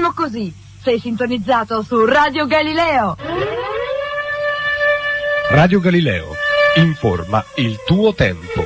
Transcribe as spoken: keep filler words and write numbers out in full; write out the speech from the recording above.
Facciamo così. Sei sintonizzato su Radio Galileo. Radio Galileo, informa il tuo tempo.